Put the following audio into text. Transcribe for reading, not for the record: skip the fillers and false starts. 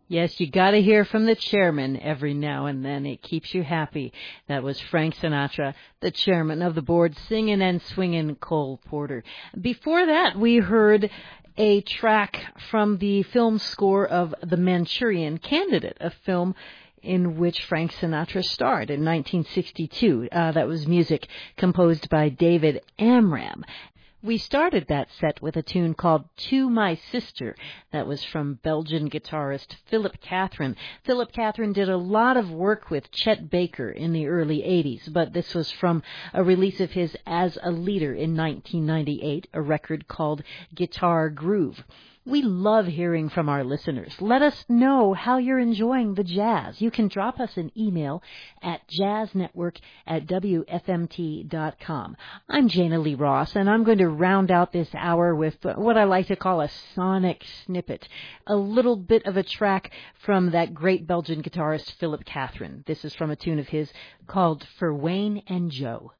Yes, you got to hear from the chairman every now and then. It keeps you happy. That was Frank Sinatra, the chairman of the board, singing and swinging Cole Porter. Before that, we heard a track from the film score of The Manchurian Candidate, a film in which Frank Sinatra starred in 1962. That was music composed by David Amram. We started that set with a tune called To My Sister. That was from Belgian guitarist Philip Catherine. Philip Catherine did a lot of work with Chet Baker in the early 80s, but this was from a release of his as a leader in 1998, a record called Guitar Groove. We love hearing from our listeners. Let us know how you're enjoying the jazz. You can drop us an email at jazznetwork@wfmt.com. I'm Jana Lee Ross, and I'm going to round out this hour with what I like to call a sonic snippet, a little bit of a track from that great Belgian guitarist Philip Catherine. This is from a tune of his called For Wayne and Joe.